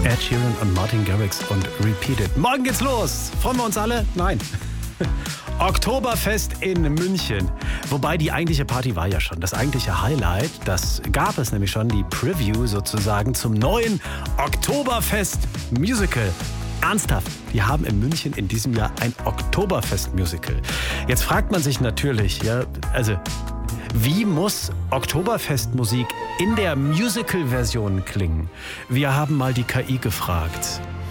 Ed Sheeran und Martin Garrix und Repeat It. Morgen geht's los. Freuen wir uns alle? Nein. Oktoberfest in München. Wobei die eigentliche Party war ja schon. Das eigentliche Highlight, das gab es nämlich schon, die Preview sozusagen zum neuen Oktoberfest-Musical. Ernsthaft, die haben in München in diesem Jahr ein Oktoberfest-Musical. Jetzt fragt man sich natürlich, wie muss Oktoberfestmusik in der Musical-Version klingen? Wir haben mal die KI gefragt.